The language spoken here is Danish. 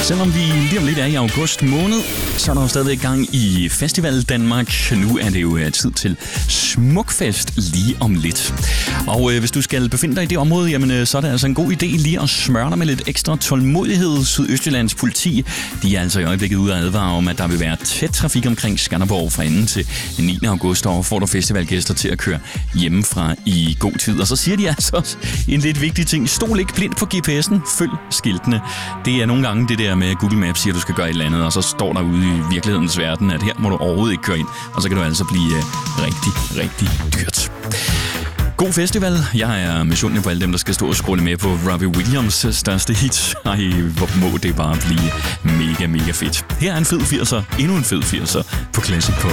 Selvom vi lige om lidt er i august måned, så er der jo stadigvæk gang i Festival Danmark. Nu er det jo tid til Smukfest lige om lidt. Og hvis du skal befinde dig i det område, jamen, så er det altså en god idé lige at smøre dig med lidt ekstra tålmodighed. Sydøstjyllands politi, de er altså i øjeblikket ude at advare om, at der vil være tæt trafik omkring Skanderborg fra 2. til 9. august, og får du festivalgæster til at køre hjemmefra i god tid. Og så siger de altså også en lidt vigtig ting. Stol ikke blindt på GPS'en, følg skiltene. Det er nogle gange det der med, at Google Maps siger, at du skal gøre et eller andet, og så står der ude i virkelighedens verden, at her må du overhovedet ikke køre ind, og så kan du altså blive rigtig, rigtig dyrt. God festival. Jeg er misundelig på alle dem, der skal stå og scrolle med på Robbie Williams største hit. Ej, hvor må det bare blive mega, mega fedt. Her er en fed 80'er, endnu en fed 80'er på Classic Pop.